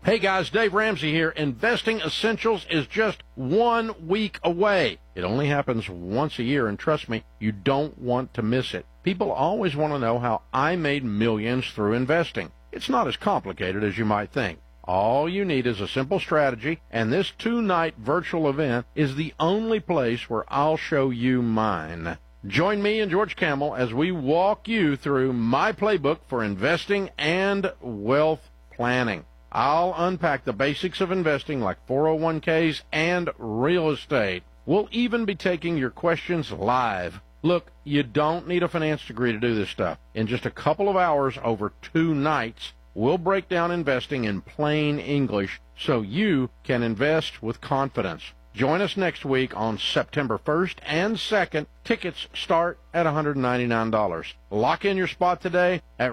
Hey guys, Dave Ramsey here. Investing Essentials is just 1 week away. It only happens once a year, and trust me, you don't want to miss it. People always want to know how I made millions through investing. It's not as complicated as you might think. All you need is a simple strategy, and this 2-night virtual event is the only place where I'll show you mine. Join me and George Campbell as we walk you through my playbook for investing and wealth planning. I'll unpack the basics of investing like 401ks and real estate. We'll even be taking your questions live. Look, you don't need a finance degree to do this stuff. In just a couple of hours over 2 nights, we'll break down investing in plain English so you can invest with confidence. Join us next week on September 1st and 2nd. Tickets start at $199. Lock in your spot today at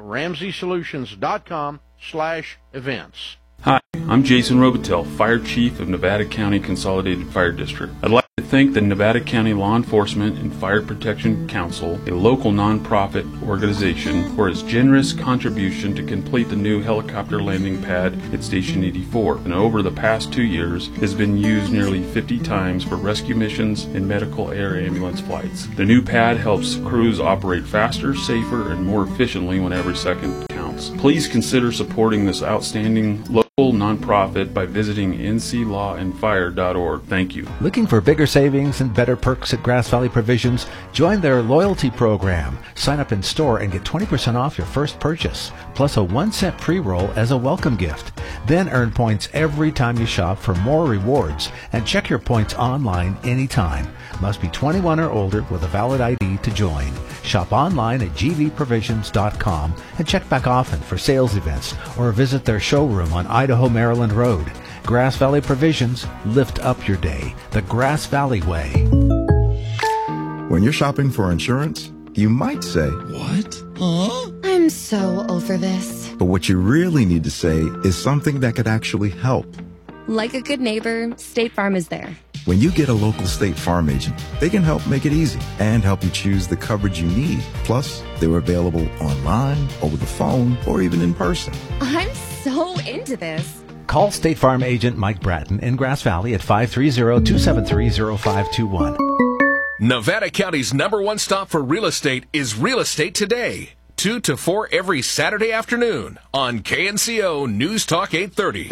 RamseySolutions.com/events. Hi, I'm Jason Robitel, Fire Chief of Nevada County Consolidated Fire District. I'd like to thank the Nevada County Law Enforcement and Fire Protection Council, a local nonprofit organization, for its generous contribution to complete the new helicopter landing pad at Station 84. And over the past 2 years, has been used nearly 50 times for rescue missions and medical air ambulance flights. The new pad helps crews operate faster, safer, and more efficiently when every second counts. Please consider supporting this outstanding local nonprofit by visiting nclawandfire.org. Thank you. Looking for bigger savings and better perks at Grass Valley Provisions? Join their loyalty program. Sign up in store and get 20% off your first purchase, plus a 1-cent pre-roll as a welcome gift. Then earn points every time you shop for more rewards, and check your points online anytime. Must be 21 or older with a valid ID to join. Shop online at gvprovisions.com and check back often for sales events or visit their showroom on Idaho, Maryland Road. Grass Valley Provisions, lift up your day the Grass Valley way. When you're shopping for insurance, you might say, "What? Huh?" I'm so over this. But what you really need to say is something that could actually help. Like a good neighbor, State Farm is there. When you get a local State Farm agent, they can help make it easy and help you choose the coverage you need. Plus, they're available online, over the phone, or even in person. I'm so into this. Call State Farm agent Mike Bratton in Grass Valley at 530-273-0521. Nevada County's #1 stop for real estate is Real Estate Today, 2 to 4 every Saturday afternoon on KNCO News Talk 830.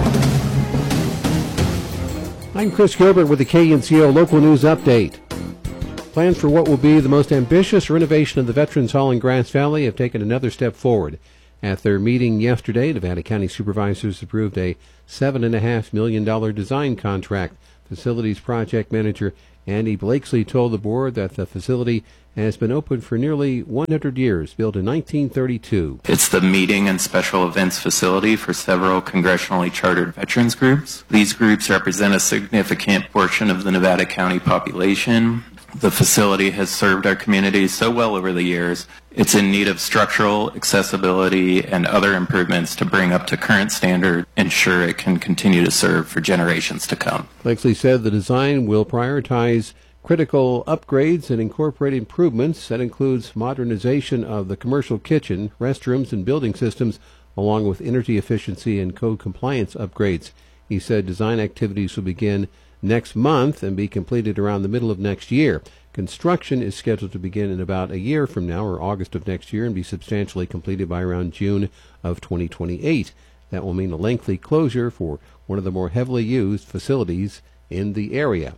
I'm Chris Gilbert with the KNCO Local News Update. Plans for what will be the most ambitious renovation of the Veterans Hall in Grass Valley have taken another step forward. At their meeting yesterday, Nevada County supervisors approved a $7.5 million design contract. Facilities project manager Andy Blakesley told the board that the facility has been open for nearly 100 years, built in 1932. It's the meeting and special events facility for several congressionally chartered veterans groups. These groups represent a significant portion of the Nevada County population. The facility has served our community so well over the years. It's in need of structural, accessibility, and other improvements to bring up to current standard, ensure it can continue to serve for generations to come. Blakesley said the design will prioritize critical upgrades and incorporate improvements that includes modernization of the commercial kitchen, restrooms, and building systems, along with energy efficiency and code compliance upgrades. He said design activities will begin next month and be completed around the middle of next year. Construction is scheduled to begin in about a year from now, or August of next year, and be substantially completed by around June of 2028. That will mean a lengthy closure for one of the more heavily used facilities in the area.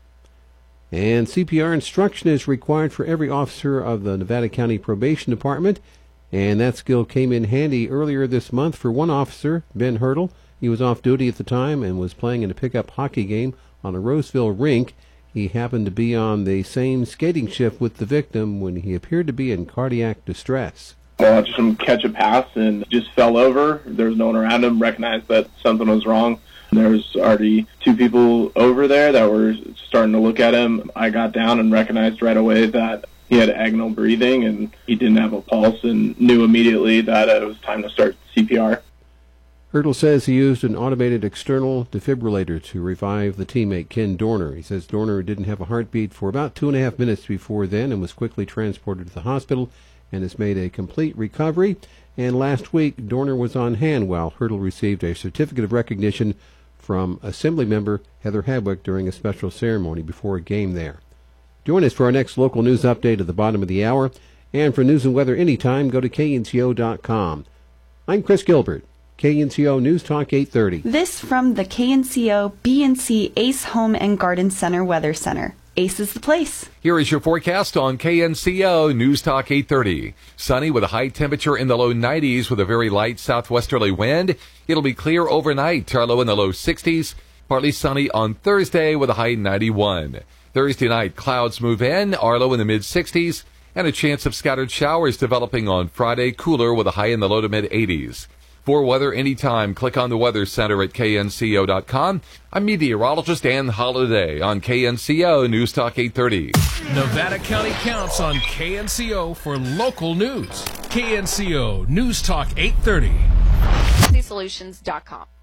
And CPR instruction is required for every officer of the Nevada County Probation Department, and that skill came in handy earlier this month for one officer, Ben Hurdle. He was off duty at the time and was playing in a pickup hockey game on a Roseville rink. He happened to be on the same skating shift with the victim when he appeared to be in cardiac distress. I watched him catch a pass and just fell over. There was no one around him, recognized that something was wrong. There was already 2 people over there that were starting to look at him. I got down and recognized right away that he had agonal breathing and he didn't have a pulse, and knew immediately that it was time to start CPR. Hurdle says he used an automated external defibrillator to revive the teammate Ken Dorner. He says Dorner didn't have a heartbeat for about 2.5 minutes before then and was quickly transported to the hospital and has made a complete recovery. And last week, Dorner was on hand while Hertel received a certificate of recognition from Assemblymember Heather Hadwick during a special ceremony before a game there. Join us for our next local news update at the bottom of the hour. And for news and weather anytime, go to knco.com. I'm Chris Gilbert, KNCO News Talk 830. This from the KNCO BNC Ace Home and Garden Center Weather Center. Ace is the place. Here is your forecast on KNCO News Talk 830. Sunny with a high temperature in the low 90s with a very light southwesterly wind. It'll be clear overnight, our low in the low 60s. Partly sunny on Thursday with a high 91. Thursday night, clouds move in, our low in the mid 60s. And a chance of scattered showers developing on Friday, cooler with a high in the low to mid 80s. For weather anytime, click on the Weather Center at knco.com. I'm meteorologist Ann Holiday on KNCO News Talk 830. Nevada County counts on KNCO for local news. KNCO News Talk 830. Solutions.com.